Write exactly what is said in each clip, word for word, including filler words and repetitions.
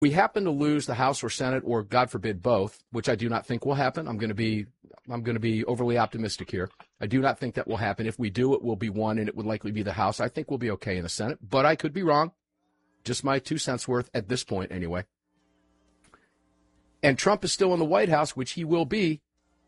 we happen to lose the House or Senate, or God forbid both, which I do not think will happen. I'm going to be I'm going to be overly optimistic here. I do not think that will happen. If we do, it will be one, and it would likely be the House. I think we'll be okay in the Senate, but I could be wrong. Just my two cents worth at this point, anyway. And Trump is still in the White House, which he will be.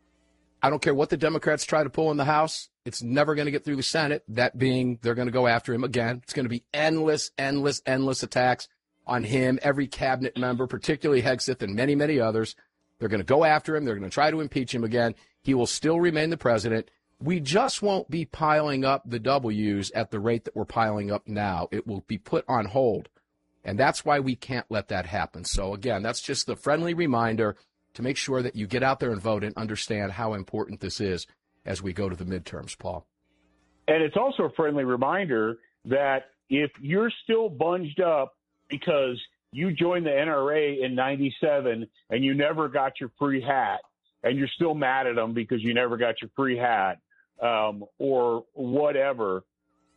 I don't care what the Democrats try to pull in the House. It's never going to get through the Senate. That being, they're going to go after him again. It's going to be endless, endless, endless attacks on him, every cabinet member, particularly Hegseth and many, many others. They're going to go after him. They're going to try to impeach him again. He will still remain the president. We just won't be piling up the W's at the rate that we're piling up now. It will be put on hold. And that's why we can't let that happen. So, again, that's just the friendly reminder to make sure that you get out there and vote and understand how important this is as we go to the midterms, Paul. And it's also a friendly reminder that if you're still bunged up because you joined the N R A in ninety-seven and you never got your free hat, and you're still mad at them because you never got your free hat, um, or whatever,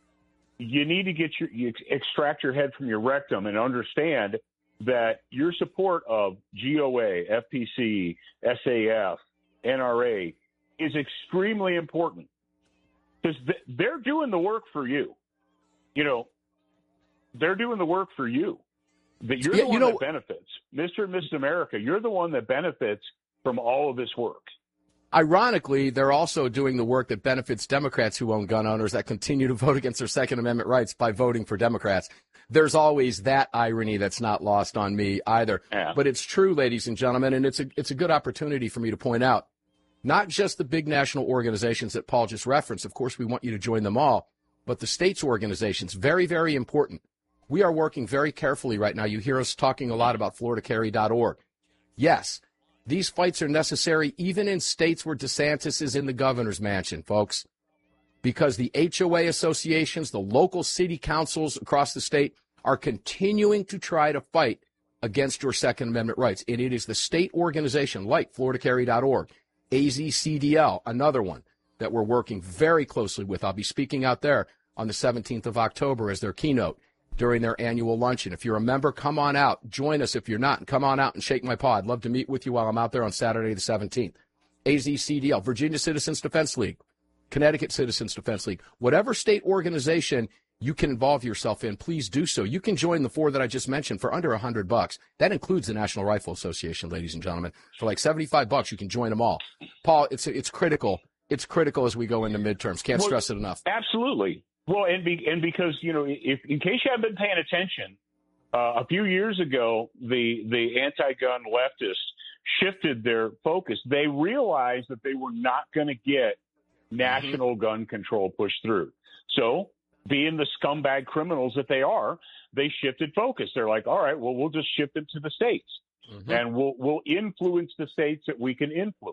you need to get your you extract your head from your rectum and understand that your support of G O A, F P C, S A F, N R A is extremely important, because they're doing the work for you. You know, they're doing the work for you. That you're yeah, the one you know, that benefits. Mister and Missus America, you're the one that benefits from all of this work. Ironically, they're also doing the work that benefits Democrats who own gun owners that continue to vote against their Second Amendment rights by voting for Democrats. There's always that irony that's not lost on me either. Yeah. But it's true, ladies and gentlemen, and it's a, it's a good opportunity for me to point out, not just the big national organizations that Paul just referenced. Of course, we want you to join them all, but the states' organizations, very, very important. We are working very carefully right now. You hear us talking a lot about Florida Carry dot org. Yes, these fights are necessary even in states where DeSantis is in the governor's mansion, folks, because the H O A associations, the local city councils across the state are continuing to try to fight against your Second Amendment rights. And it is the state organization like Florida Carry dot org, A Z C D L, another one that we're working very closely with. I'll be speaking out there on the seventeenth of October as their keynote during their annual luncheon. If you're a member, come on out. Join us if you're not, and come on out and shake my paw. I'd love to meet with you while I'm out there on Saturday the seventeenth. A Z C D L, Virginia Citizens Defense League, Connecticut Citizens Defense League. Whatever state organization you can involve yourself in, please do so. You can join the four that I just mentioned for under one hundred bucks. That includes the National Rifle Association, ladies and gentlemen. For like seventy-five bucks, you can join them all. Paul, it's it's critical. It's critical as we go into midterms. Can't well, stress it enough. Absolutely. Well, and be, and because, you know, if in case you haven't been paying attention, uh, a few years ago, the the anti-gun leftists shifted their focus. They realized that they were not going to get national mm-hmm. gun control pushed through. So, being the scumbag criminals that they are, they shifted focus. They're like, all right, well, we'll just shift it to the states, mm-hmm. and we'll we'll influence the states that we can influence.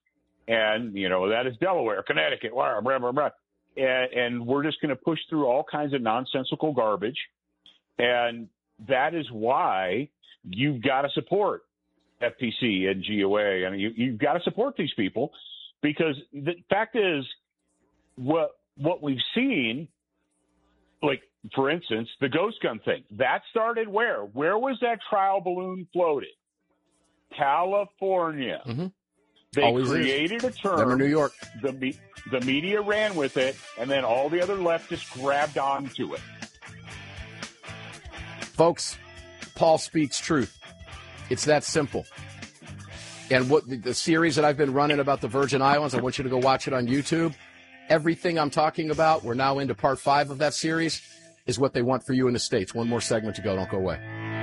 And, you know, that is Delaware, Connecticut, blah, blah, blah, blah. And, and we're just going to push through all kinds of nonsensical garbage. And that is why you've got to support F P C and G O A. I mean, you, you've got to support these people, because the fact is, what what we've seen, like, for instance, the ghost gun thing, that started where? Where was that trial balloon floated? California. Mm-hmm. They Always created is. a term. Never New York. The, me- the media ran with it, and then all the other leftists grabbed onto it. Folks, Paul speaks truth. It's that simple. And what the, the series that I've been running about the Virgin Islands, I want you to go watch it on YouTube. Everything I'm talking about, we're now into part five of that series, is what they want for you in the States. One more segment to go. Don't go away.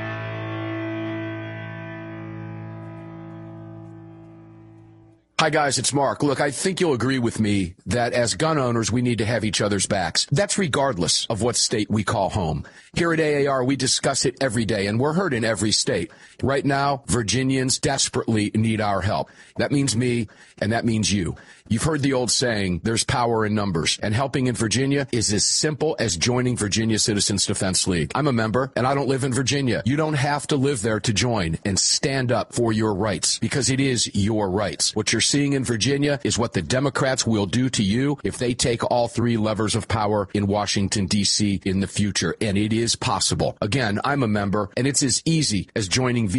Hi, guys, it's Mark. Look, I think you'll agree with me that as gun owners, we need to have each other's backs. That's regardless of what state we call home. Here at A A R, we discuss it every day, and we're heard in every state. Right now, Virginians desperately need our help. That means me, and that means you. You've heard the old saying, there's power in numbers, and helping in Virginia is as simple as joining Virginia Citizens Defense League. I'm a member, and I don't live in Virginia. You don't have to live there to join and stand up for your rights, because it is your rights. What you're seeing in Virginia is what the Democrats will do to you if they take all three levers of power in Washington, D C in the future, and it is possible. Again, I'm a member, and it's as easy as joining V